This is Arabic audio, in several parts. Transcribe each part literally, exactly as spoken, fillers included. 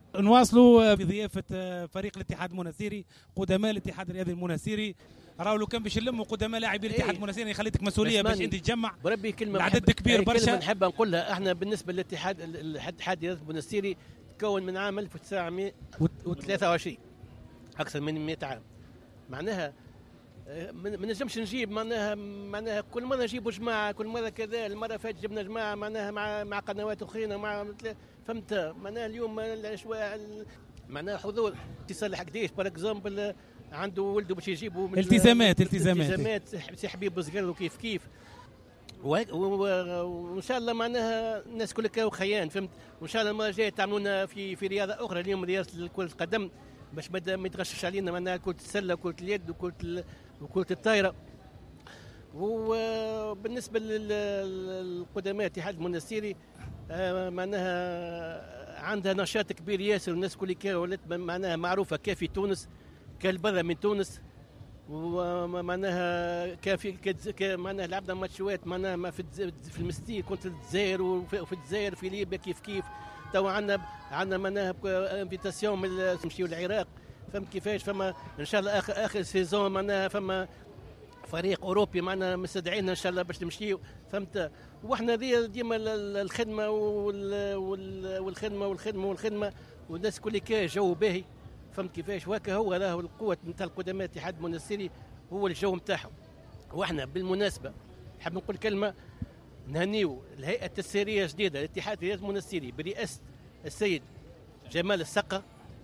نواصلوا في ضيافة فريق الاتحاد المنستيري، قدماء الاتحاد الرياضي المنستيري. راهو لو كان باش يلموا قدماء لاعبين الاتحاد المنستيري خليتك مسؤوليه باش انت تجمع بربي كلمه العدد كبير برشا. كلمه نحب نقولها، احنا بالنسبه للاتحاد الاتحاد الرياضي المنستيري تكون من عام ألف وتسعمائة وثلاثة وعشرين، اكثر من مئة عام. معناها ما نجمش نجيب معناها معناها كل مره نجيبوا جماعه، كل مره كذا. المره فاتت جبنا جماعه معناها مع مع قنوات اخرين مع فهمت. معناها اليوم معناها حضور اتصال حقديش بار اكزومبل عنده ولده باش يجيبوا من التزامات التزامات التزامات سي حبيب صغير وكيف كيف. وان شاء الله معناها الناس كلها خيان فهمت. وان شاء الله المره الجايه تعملونا في في رياضه اخرى. اليوم رياضه كره القدم باش ما يتغشش علينا معناها كره السله وكره اليد وكره وكره الطايره. وبالنسبه للقدماء الاتحاد المنستيري معناها عندها نشاط كبير ياسر. والناس كلها ولات معناها معروفه كافي تونس كالبرة من تونس. ومعناها كافي معناها لعبنا ماتشات معناها ما في في المستي كنت الجزائر وفي الجزائر في ليبيا كيف كيف. تو عندنا عندنا معناها انفيتاسيون من نمشيو العراق فهمت كيفاش. فما ان شاء الله اخر اخر سيزون معناها فما فريق اوروبي معنا مستدعينا ان شاء الله باش نمشيو فهمت. واحنا ديما الخدمه والخدمه والخدمه والخدمه والناس كل كا جو باهي فهمت كيفاش. وهكا هو راهو القوه نتاع القدماء الاتحاد المنستيري هو الجو نتاعهم. واحنا بالمناسبه نحب نقول كلمه نهنيو الهيئه التسييريه الجديده للاتحاد الرياضي المنستيري برئاسه السيد جمال السقا.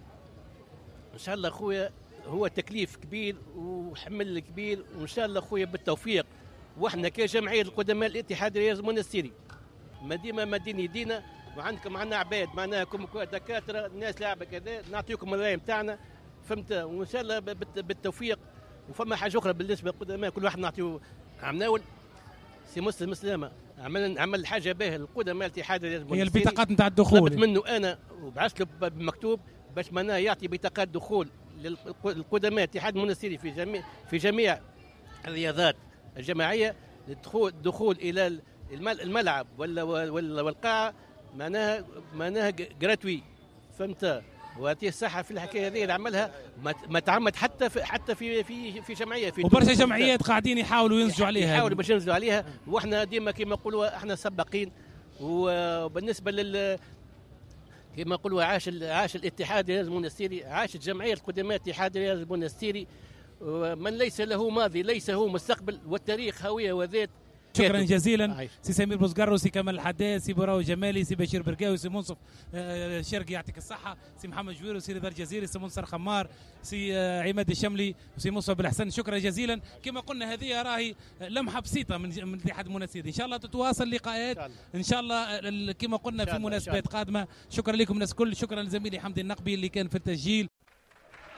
ان شاء الله خويا هو تكليف كبير وحمل كبير وان شاء الله خويا بالتوفيق. واحنا كجمعيه القدماء الاتحاد الرياضي المنستيري ما ديما مدين يدينا وعندكم عندنا عباد معناها كم دكاتره الناس لاعبه كذا نعطيكم الراي نتاعنا فهمت. وان شاء الله بالتوفيق. وفما حاجه اخرى بالنسبه للقدماء كل واحد نعطيه عمناول سي مسلم مسلمه عمل عمل حاجه باهيه للقدماء الاتحاد الرياضي المنستيري. هي البطاقات نتاع الدخول طلبت منه انا وبعثت له بمكتوب باش معناها يعطي بطاقات دخول للقدماء الاتحاد المنستيري في جميع في جميع الرياضات الجماعيه للدخول الدخول الى الملعب ولا ولا والقاعه معناها معناها جراتوي فهمت. وهذه الصحه في الحكايه هذه اللي عملها ما تعمد حتى في حتى في في في جمعيه في وبرشا جمعيات قاعدين يحاولوا ينزلوا عليها يحاولوا باش ينزلوا عليها. واحنا ديما كما نقولوا احنا سباقين. وبالنسبه لل كما نقولوا عاش عاش الاتحاد الرياضي المنستيري عاشت جمعيه القدماء الاتحاد الرياضي المنستيري. من ليس له ماضي ليس هو مستقبل والتاريخ هويه وذات. شكرا جزيلا سي سمير بوزقرو سي كمال الحداد سي براوي جمالي سي بشير برقاوي سي منصف شرقي يعطيك الصحه سي محمد جويرو سي رضا الجزيري سي منصر خمار سي عماد الشملي وسي مصعب الحسن. شكرا جزيلا. كما قلنا هذه راهي لمحه بسيطه من من الاتحاد المنستيري. ان شاء الله تتواصل لقاءات ان شاء الله كما قلنا في مناسبات قادمه. شكرا لكم الناس الكل. شكرا لزميلي حمدي النقبي اللي كان في التسجيل.